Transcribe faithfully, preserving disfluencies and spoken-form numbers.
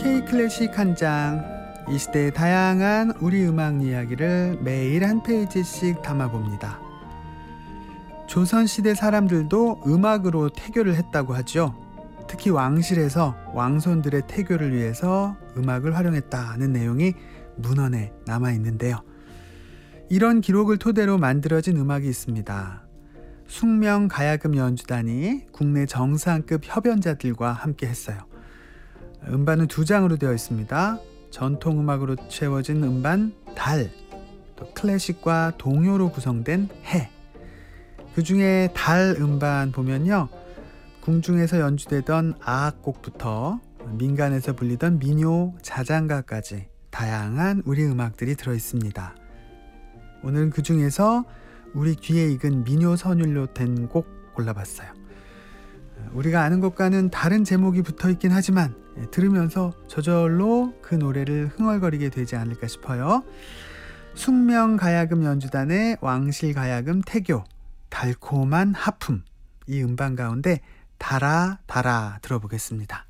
K-클래식 한 장, 이 시대의 다양한 우리 음악 이야기를 매일 한 페이지씩 담아봅니다. 조선시대 사람들도 음악으로 태교를 했다고 하죠. 특히 왕실에서 왕손들의 태교를 위해서 음악을 활용했다는 내용이 문헌에 남아있는데요. 이런 기록을 토대로 만들어진 음악이 있습니다. 숙명가야금 연주단이 국내 정상급 협연자들과 함께 했어요. 음반은 두 장으로 되어 있습니다. 전통음악으로 채워진 음반 달, 또 클래식과 동요로 구성된 해. 그 중에 달 음반 보면요, 궁중에서 연주되던 아악곡부터 민간에서 불리던 민요, 자장가까지 다양한 우리 음악들이 들어있습니다. 오늘은 그 중에서 우리 귀에 익은 민요 선율로 된 곡 골라봤어요. 우리가 아는 것과는 다른 제목이 붙어있긴 하지만 들으면서 저절로 그 노래를 흥얼거리게 되지 않을까 싶어요. 숙명가야금 연주단의 왕실가야금 태교, 달콤한 하품, 이 음반 가운데 달아 달아 들어보겠습니다.